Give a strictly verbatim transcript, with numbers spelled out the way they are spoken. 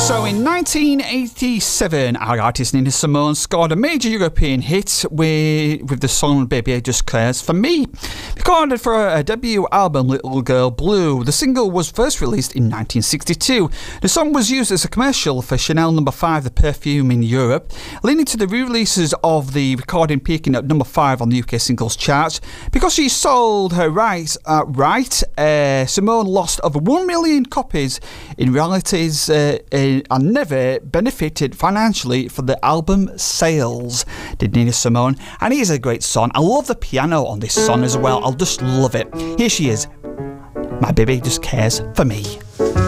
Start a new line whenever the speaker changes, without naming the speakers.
So in nineteen eighty-seven, our artist Nina Simone scored a major European hit with, with the song Baby I Just Cares For Me. Recorded for her debut album Little Girl Blue, the single was first released in nineteen sixty-two. The song was used as a commercial for Chanel number five, the perfume in Europe, leading to the re-releases of the recording peaking at number five on the U K singles chart. Because she sold her rights outright, uh, Simone lost over one million copies in realities uh, uh, and never benefited financially for the album sales, did Nina Simone. And it is a great song. I love the piano on this song as well. I'll just love it. Here she is. My baby just cares for me.